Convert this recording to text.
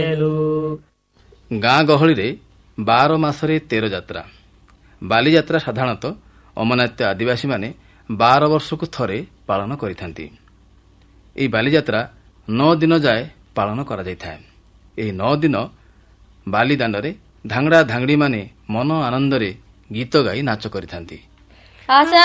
ଗାଁ ଗହଳିରେ 12 ମାସରେ 13 ଯାତ୍ରା। ବାଲିଯାତ୍ରା ସାଧାରଣତଃ ଅମନାତ୍ୟ ଆଦିବାସୀମାନେ 12 ବର୍ଷକୁ ଥରେ ପାଳନ କରିଥାନ୍ତି। ଏହି ବାଲିଯାତ୍ରା 9 ଦିନ ଯାଏ ପାଳନ କରାଯାଇଥାଏ। ଏହି 9 ଦିନ ବାଲିଦାଣ୍ଡରେ ଧାଙ୍ଗଡ଼ା ଧାଙ୍ଗଡ଼ିମାନେ ମନ ଆନନ୍ଦରେ ଗୀତ ଗାଇ ନାଚ କରିଥାନ୍ତି।